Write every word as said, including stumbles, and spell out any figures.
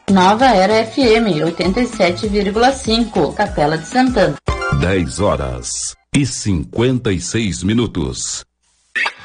Nova Era F M, oitenta e sete vírgula cinco, Capela de Santana. dez horas e cinquenta e seis minutos.